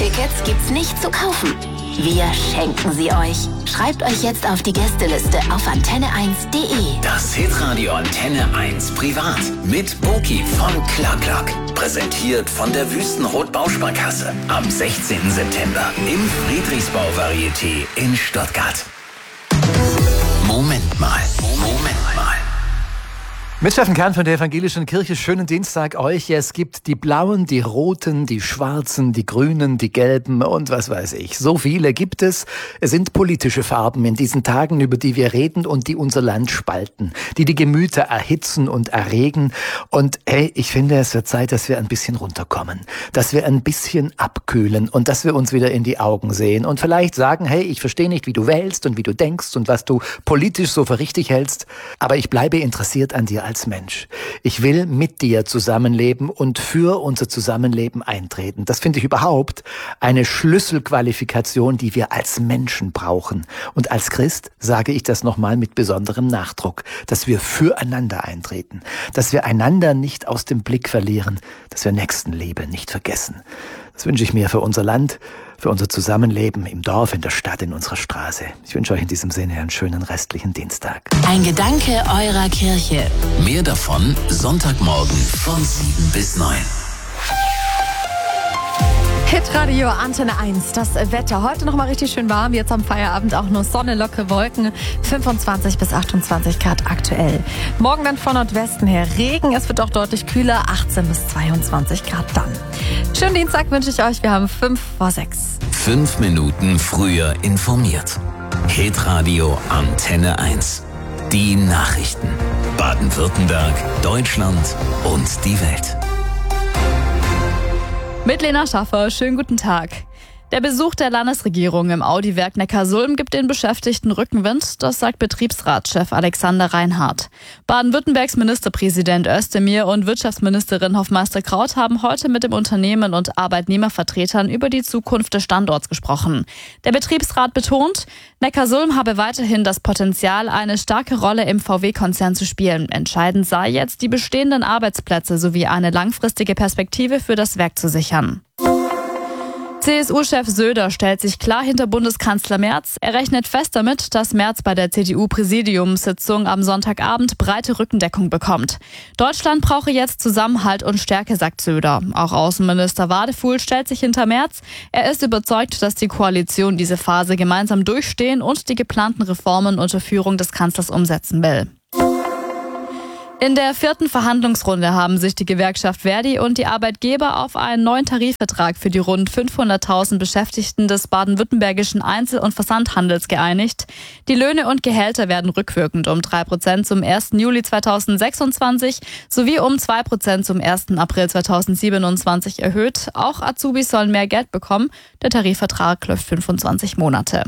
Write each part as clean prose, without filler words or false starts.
Tickets gibt's nicht zu kaufen. Wir schenken sie euch. Schreibt euch jetzt auf die Gästeliste auf antenne1.de. Das Hitradio Antenne 1 Privat mit Boki von Clark. Präsentiert von der Wüstenrot Bausparkasse. Am 16. September im Friedrichsbau-Varieté in Stuttgart. Moment mal. Mit Steffen Kern von der Evangelischen Kirche, schönen Dienstag euch. Es gibt die Blauen, die Roten, die Schwarzen, die Grünen, die Gelben und was weiß ich. So viele gibt es. Es sind politische Farben in diesen Tagen, über die wir reden und die unser Land spalten, die Gemüter erhitzen und erregen. Und hey, ich finde, es wird Zeit, dass wir ein bisschen runterkommen, dass wir ein bisschen abkühlen und dass wir uns wieder in die Augen sehen und vielleicht sagen, hey, ich verstehe nicht, wie du wählst und wie du denkst und was du politisch so für richtig hältst, aber ich bleibe interessiert an dir als Mensch. Ich will mit dir zusammenleben und für unser Zusammenleben eintreten. Das finde ich überhaupt eine Schlüsselqualifikation, die wir als Menschen brauchen. Und als Christ sage ich das nochmal mit besonderem Nachdruck, dass wir füreinander eintreten, dass wir einander nicht aus dem Blick verlieren, dass wir Nächstenliebe nicht vergessen. Das wünsche ich mir für unser Land, für unser Zusammenleben im Dorf, in der Stadt, in unserer Straße. Ich wünsche euch in diesem Sinne einen schönen restlichen Dienstag. Ein Gedanke eurer Kirche. Mehr davon Sonntagmorgen von 7 bis 9. Hitradio Antenne 1, das Wetter. Heute noch mal richtig schön warm, jetzt am Feierabend auch nur Sonne, lockere Wolken, 25 bis 28 Grad aktuell. Morgen dann von Nordwesten her Regen, es wird auch deutlich kühler, 18 bis 22 Grad dann. Schönen Dienstag wünsche ich euch, wir haben 5 vor 6. 5 Minuten früher informiert. Hitradio Antenne 1. Die Nachrichten. Baden-Württemberg, Deutschland und die Welt. Mit Lena Schaffer, schönen guten Tag. Der Besuch der Landesregierung im Audi-Werk Neckarsulm gibt den Beschäftigten Rückenwind, das sagt Betriebsratschef Alexander Reinhardt. Baden-Württembergs Ministerpräsident Özdemir und Wirtschaftsministerin Hofmeister-Kraut haben heute mit dem Unternehmen und Arbeitnehmervertretern über die Zukunft des Standorts gesprochen. Der Betriebsrat betont, Neckarsulm habe weiterhin das Potenzial, eine starke Rolle im VW-Konzern zu spielen. Entscheidend sei jetzt, die bestehenden Arbeitsplätze sowie eine langfristige Perspektive für das Werk zu sichern. CSU-Chef Söder stellt sich klar hinter Bundeskanzler Merz. Er rechnet fest damit, dass Merz bei der CDU-Präsidiumssitzung am Sonntagabend breite Rückendeckung bekommt. Deutschland brauche jetzt Zusammenhalt und Stärke, sagt Söder. Auch Außenminister Wadefuhl stellt sich hinter Merz. Er ist überzeugt, dass die Koalition diese Phase gemeinsam durchstehen und die geplanten Reformen unter Führung des Kanzlers umsetzen will. In der 4. Verhandlungsrunde haben sich die Gewerkschaft Verdi und die Arbeitgeber auf einen neuen Tarifvertrag für die rund 500.000 Beschäftigten des baden-württembergischen Einzel- und Versandhandels geeinigt. Die Löhne und Gehälter werden rückwirkend um 3% zum 1. Juli 2026 sowie um 2% zum 1. April 2027 erhöht. Auch Azubis sollen mehr Geld bekommen. Der Tarifvertrag läuft 25 Monate.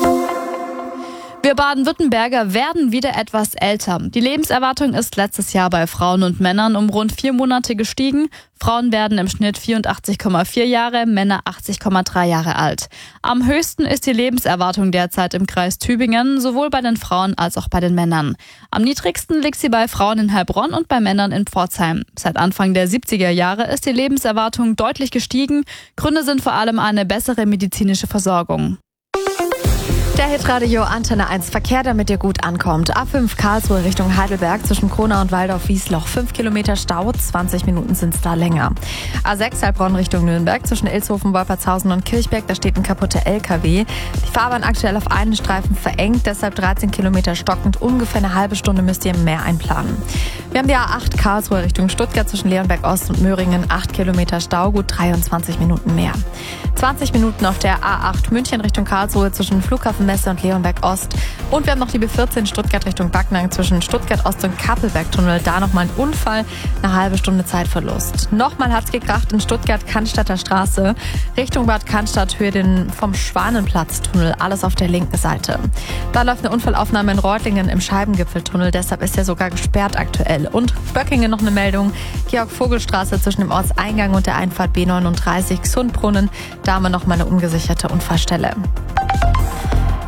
Wir Baden-Württemberger werden wieder etwas älter. Die Lebenserwartung ist letztes Jahr bei Frauen und Männern um rund 4 Monate gestiegen. Frauen werden im Schnitt 84,4 Jahre, Männer 80,3 Jahre alt. Am höchsten ist die Lebenserwartung derzeit im Kreis Tübingen, sowohl bei den Frauen als auch bei den Männern. Am niedrigsten liegt sie bei Frauen in Heilbronn und bei Männern in Pforzheim. Seit Anfang der 70er Jahre ist die Lebenserwartung deutlich gestiegen. Gründe sind vor allem eine bessere medizinische Versorgung. Der Hitradio Antenne 1 Verkehr, damit ihr gut ankommt. A5 Karlsruhe Richtung Heidelberg zwischen Kronau und Waldorf-Wiesloch. 5 Kilometer Stau, 20 Minuten sind es da länger. A6 Heilbronn Richtung Nürnberg zwischen Ilshofen, Wolpertshausen und Kirchberg. Da steht ein kaputter LKW. Die Fahrbahn aktuell auf einen Streifen verengt, deshalb 13 Kilometer stockend. Ungefähr eine halbe Stunde müsst ihr mehr einplanen. Wir haben die A8 Karlsruhe Richtung Stuttgart zwischen Leonberg Ost und Möhringen. 8 Kilometer Stau, gut 23 Minuten mehr. 20 Minuten auf der A8 München Richtung Karlsruhe zwischen Flughafenmesse und Leonberg Ost. Und wir haben noch die B14 Stuttgart Richtung Backnang zwischen Stuttgart Ost und Kappelbergtunnel. Da nochmal ein Unfall, eine halbe Stunde Zeitverlust. Nochmal hat's gekracht in Stuttgart Cannstatter Straße Richtung Bad Cannstatt, Höhe vom Schwanenplatztunnel. Alles auf der linken Seite. Da läuft eine Unfallaufnahme in Reutlingen im Scheibengipfeltunnel. Deshalb ist er sogar gesperrt aktuell. Und Böckingen noch eine Meldung. Georg-Vogel-Straße zwischen dem Ortseingang und der Einfahrt B39 Sundbrunnen. Da haben wir nochmal eine ungesicherte Unfallstelle.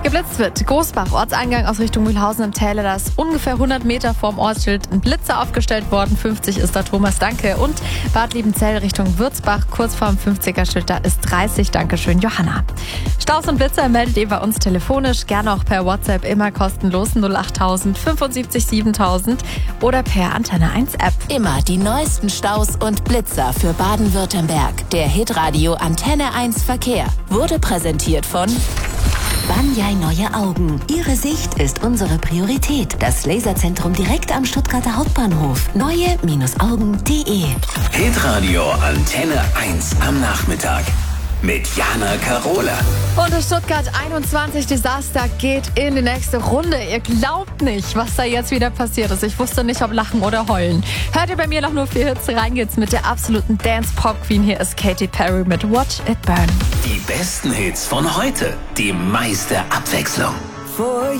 Geblitzt wird. Großbach, Ortseingang aus Richtung Mühlhausen im Täler. Da ist ungefähr 100 Meter vorm Ortsschild ein Blitzer aufgestellt worden. 50 ist da Thomas, danke. Und Bad Liebenzell Richtung Würzbach, kurz vorm 50er-Schild, da ist 30, dankeschön, Johanna. Staus und Blitzer meldet ihr bei uns telefonisch, gerne auch per WhatsApp, immer kostenlos 08000 75 7000 oder per Antenne 1 App. Immer die neuesten Staus und Blitzer für Baden-Württemberg. Der Hitradio Antenne 1 Verkehr wurde präsentiert von Banyai Neue Augen. Ihre Sicht ist unsere Priorität. Das Laserzentrum direkt am Stuttgarter Hauptbahnhof. Neue-Augen.de. Hitradio Antenne 1 am Nachmittag mit Jana Karola. Und das Stuttgart 21 Desaster geht in die nächste Runde. Ihr glaubt nicht, was da jetzt wieder passiert ist. Ich wusste nicht, ob lachen oder heulen. Hört ihr bei mir noch nur 4 Hits, rein geht's mit der absoluten Dance-Pop-Queen. Hier ist Katy Perry mit Watch It Burn. Die besten Hits von heute, die meiste Abwechslung.